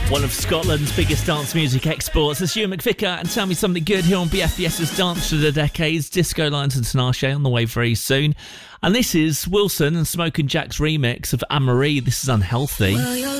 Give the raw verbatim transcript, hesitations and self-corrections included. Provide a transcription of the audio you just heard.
One of Scotland's biggest dance music exports. It's Ewan McVicker and Tell Me Something Good here on B F B S's Dance for the Decades. Disco Lions and Tinashe on the way very soon. And this is Wilson and Smoke and Jack's remix of Anne-Marie. This is Unhealthy.